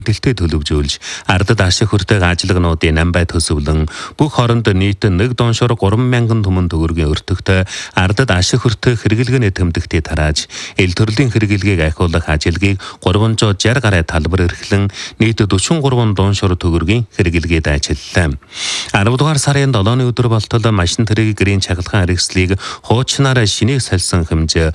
Дэлтэй төлөвжүүлж ардад ашиг хүртээг ажиллагнуудын намбай төсөвлөн бүх хоронд нийт 1 доншоор 3,000 түмэн төгрөгийн өртөгтэй ардад ашиг хүртээх хэрэглэгээний тэмдэгтээ тарааж ил төрлийн хэрэглэгээг ахиулах ажилгийг 360 гаруй талбар эрхлэн нийт 43 доншоор төгрөгийн хэрэглэгээд ажиллалаа. 10 дугаар сарын 7-ны өдөр болтол машин тэрэг гэрийн чагалхан хэрэгслийг хуучнаараа шинийг салсан хэмжээ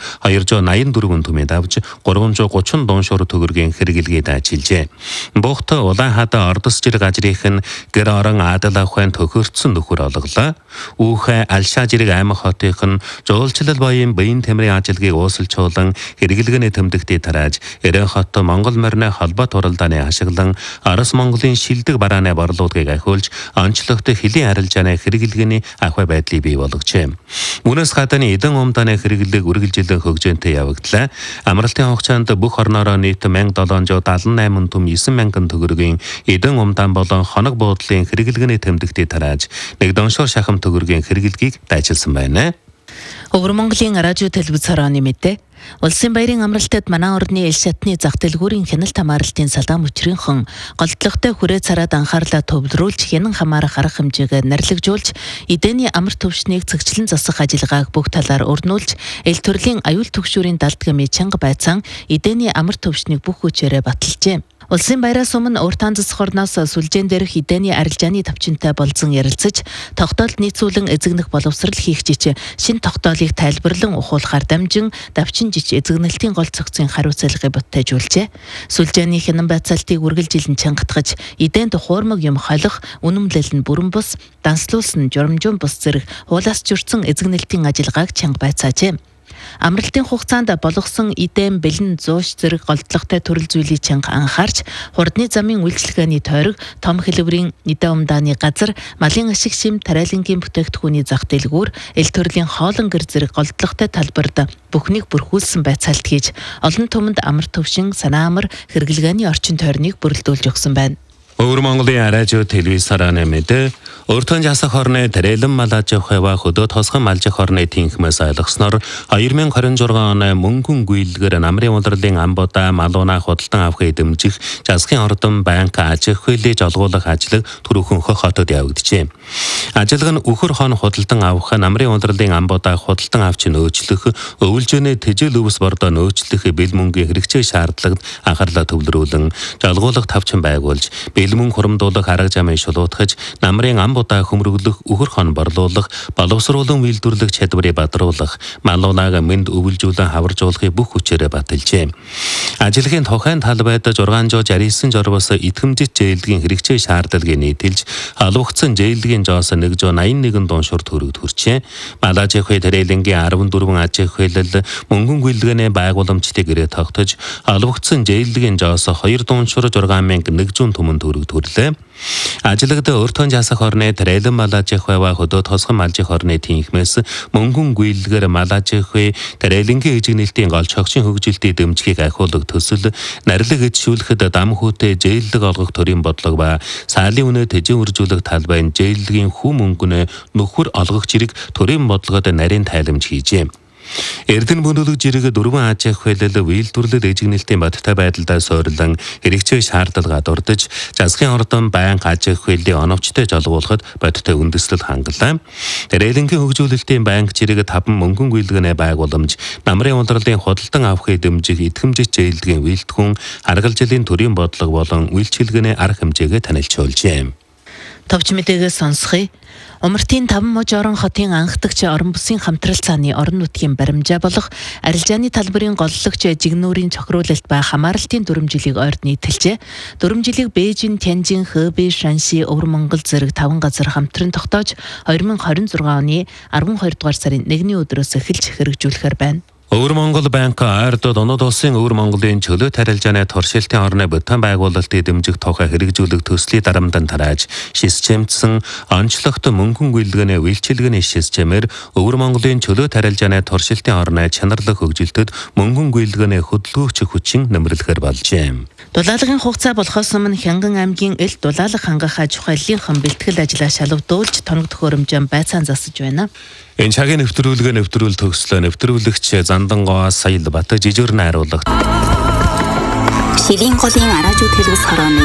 284 түмэд авч 330 доншоор төгрөгийн хэрэглэгээд ажиллажээ. Бухт улаан хада ордос жирэг ажрын гэр орон адал ахын төхөрцсөн нөхөр олголоо. Үүхэ алшаа жирэг аймаг хотын жуулчлал боён биеийн тамирын ажилгийг уусалчуулан хэрэглэгээний тэмдэгтээ тарааж Эрен хот Монгол морины холбоо туралдааны ашиглан Орос Монголын шилдэг барааны борлуулгыг ахиулж онцлогт хэлийн арилжааны хэрэглэгээний ахуй байдлыг бий болгожээ. Үүнээс гадна эдэн умдааны хэрэглээг үргэлжлэн хөгжөөнтэй явагдлаа. Амралтын хугацаанд бүх орноороо нийт 1778 түм 9,000 төгрөгийн эдэн умдаан болон хоног буудлын хэрэглэгээний тэмдэгтээ тарааж 1 доншоор шахам төгрөгийн хэрэглэгийг дайчилсан байна. Өвөр Монголын радио телевиз хорооны мэдээ. Улсын баярын амралтад манай орны ил шатны зах дэлгүүрийн хяналт хамгаалалтын салдаан мөчрийнхэн голдлоготой хүрээ цараад анхаарлаа төвлөрүүлж хянан хамаарах арга хэмжээгээ нарлагжуулж эдэний амар төвшнийг цэгцлэн засах ажиллагааг бүх талаар өрнүүлж ил төрлийн аюул түгшүүрийн далдгамын чанга байцаан эдэний амар төвшнийг бүх хүчээрээ баталжээ. Улсын баяраас өмнө уртаан засах орноос сүлжээн дээрх эдэний арилжааны тавчинтай болзон ярилцаж тогтоолд нийцүүлэн эзэгнэх боловсрал хийх жич шин тогтоолыг тайлбарлан ухуулахаар дамжин давчин жич эзэгнэлтийн гол цогцын хариуцлагыг боттойжуулжээ. Сүлжээний хянан байцаалтыг үргэлжилэн чангатгаж эдэнд хуурмаг юм холих, үнэмлэл нь бүрэн бус, данслуулсан журамжуун бус зэрэг хуулаас журцсан эзэгнэлтийн ажиллагааг чанга байцаажээ. Амралтын хугацаанд болгосон эдэм бэлэн зууш зэрэг голдлоготой төрөл зүйлийг чанга анхаарч хурдны замын үйлчлэгээний тойрог том хэлбэрийн эдэ умдааны газар малын ашиг шим тариалангийн бүтээгдэхүүний зах дэлгүүр ил төрлийн хоолон гэр зэрэг голдлоготой талбарт бүхнийг бүрхүүлсэн байцаалт хийж олон түмэнд амар төвшин санаа амар хэрэглэгээний орчин тойрныг бүрэлдүүлж өгсөн байна. Өвөр Монголын радио телевиз сарааны мэдээ Өртөн жасах хорны Тэрэлэн малажих хэва хөдөө тосгон малжих хорны тэнхмээс ойлгосноор 2026 оны мөнгөн гүйлгээр намрын улирлын амбуудаа малуунаа худалдан авах эдэмжих жасгын ордон банк ажих хөлийг олгуулах ажил түрүүхэн хотод явагдажээ. Ажиллаг нь үхэр хон худалдан авах намрын улирлын амбуудаа худалдан авч нөөцлөх өвлжөөний тэжээл өвс бордоо нөөцлөх бэл мөнгөний хэрэгцээ шаардлагад анхаарлаа төвлөрүүлэн жалгуулах тавчин байгуулж бэл мөнгө хурамдуулах арга замыг шулуутгаж намрын амбуудаа хөмрөглөх үхэр хон борлуулах боловсруулан үйлдвэрлэх чадварыг бадруулах малуунаа мэнд өвлжүүлэн хаваржуулахыг бүх хүчээрээ баталжээ. Ажиллагийн тухайн талбайд 669 журвас итгэмжит зээлгийн хэрэгцээ шаардлагыг нийтэлж алвагдсан зээлгийн жоос 181 доншор төгрөг төрчээ. Малажих хэ Тэрэлэнгийн 14 ажих хэлэл мөнгөн гүйлгээний байгууламжтыг гэрээ тогтож алвагдсан зээлгийн жоос 2 доншор 6100 түмэн төгрөг төрлөө. Ажиллагад өртөн жасах хорны Тэрэлэн малажих хэва хөдөө тосгон малжих хорны тэнхмээс мөнгөн гүйлгээр малажих хэ Тэрэлэнгийн эжигнэлтийн гол чогшин хөгжилтийн дэмжихийг ахиулах төсөл нарилэг эзшүүлэхэд дам хүүтэй зээлдэг олгох төрийн бодлого ба саалын үнэ тэжин үржүүлэх талбайн зээлдгийн хүү мөнгөнө нөхөр олгох зэрэг төрийн бодлогод нарийн тайламж хийжээ. Эрдэнэ бөөнөлөг жирэг 4 ажих хэлэл үйлдвэрлэл эжигнэлтийн бодтой байдлаа сойрлон хэрэгцээ шаардлагаа дурдж жасгын ордон банк ажих хэллийн оновчтой жолгуулахад бодтой үндэслэл хангалаа. Тэрэлэнгийн хөгжүүлэлтийн банк жирэг 5 мөнгөн гүйлгээний байгууламж намрын улирлын худалдан авахыг дэмжих итгэмжит зээлдгийн үйлдэлхүүн аргалжлын төрийн бодлого болон үйлчилгээний арга хэмжээгээ танилцуулжээ. Товч мэдээгээ сонсхий. Умартын 5 муж орон хотын анхдагч орон бүсийн хамтрал цааны орон нутгийн баримжаа болох арилжааны талбарын голлогч жигнүүрийн цохируулалт ба хамааралтын дүрмжилийг ойрд нийтэлжээ. Дүрмжилийг Бээжин, Тянжин, Хэбэй, Шанси, Өвөр Монгол зэрэг 5 газар хамтран тогтоож 2026 оны 12 дугаар сарын 1-ний өдрөөс эхэлж хэрэгжүүлэхээр байна. Өвөр Монгол банк ойрд Дунод улсын Өвөр Монголын чөлөө тарилжааны туршилтын орны бүтэн байгуулалтыг дэмжих тухай хэрэгжүүлэх төслийг дарамтан тарааж шисчэмдсэн онцлогт мөнгөн гүйлгээний үйлчилгээний шисчэмээр Өвөр Монголын чөлөө тарилжааны туршилтын орны чанарлах хөгжилтөд мөнгөн гүйлгээний хөдөлгөөгч хүчин нэмэрлэхээр болжээ. Дулаалагын хугацаа болохоос өмнө Хянган аймгийн ил дулаалга хангах аж ахуйлынхан бэлтгэл ажлаа шалгадуулж тоног төхөөрөмжөнд байцаан засаж байна. Энэ цагийн нэвтрүүлэг төгслөө нэвтрүүлэгч Зандангоо Саял Бат жижигэр найруулагт Шилийн голын араажуу телевиз хорооны